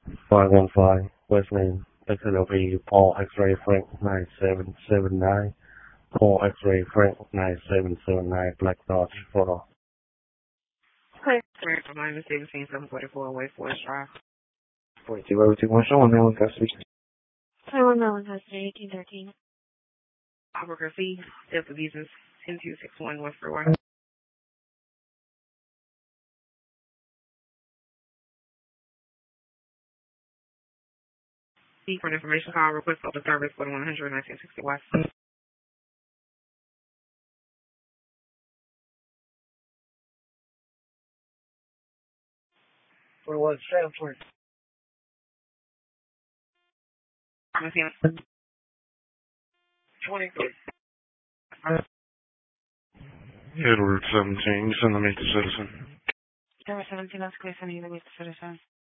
515, West name, XLV, Paul X-Ray Frank 9779, Paul X-Ray Frank 9779, Black Dodge, Florida. Hi, sorry for my mistake, 744 West Forest Drive. 42, showing me one custody. Taiwan Melon Custody, 1813. Albuquerque, Delta Visas, 10261 West Freeway. For an information call, request for the service for the 100 1960 West. For what? Transport. I'm seeing 23. Edward 17, send them to Citizen. There was 17, that's clear, sending you to meet the citizen.